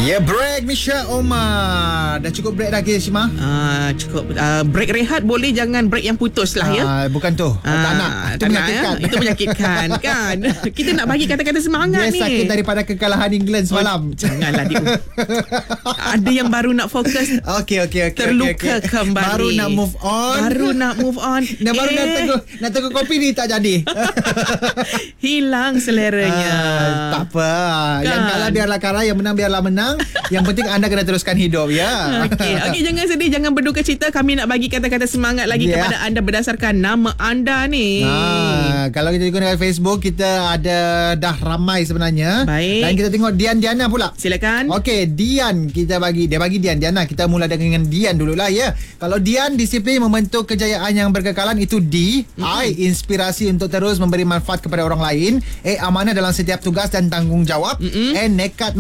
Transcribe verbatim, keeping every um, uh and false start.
Ya, yeah, break Misha Omar. Dah cukup break dah ke Shima? Uh, cukup uh, break rehat boleh, jangan break yang putus lah ya. Uh, bukan tu. Uh, tak nak. Itu tak menyakitkan. Nak, ya? Itu menyakitkan kan. Kita nak bagi kata-kata semangat Dia ni. Dia sakit daripada kekalahan England semalam. Oh, janganlah dia. Ada yang baru nak fokus. Okey okey okey. Terluka okay, okay. kembali. Baru nak move on. Baru nak move on. Dah baru eh. nak tegur, nak tegur kopi ni tak jadi. Hilang seleranya. Uh, tak apa. Kan? Yang kalah biarlah kalah, yang menang biarlah menang. Yang penting anda kena teruskan hidup ya. Okey, okey, jangan sedih, jangan berduka cita. Kami nak bagi kata-kata semangat lagi yeah. kepada anda berdasarkan nama anda ni. Ha, kalau kita tengok dekat Facebook, kita ada dah ramai sebenarnya. Baik. Dan kita tengok Dian Diana pula. Silakan. Okey, Dian kita bagi dia bagi Dian Diana. Kita mula dengan Dian dululah ya. Kalau Dian, disiplin membentuk kejayaan yang berkekalan, itu D. Mm-hmm. I, inspirasi untuk terus memberi manfaat kepada orang lain. E, amanah dalam setiap tugas dan tanggungjawab. Mm-hmm. E, nekat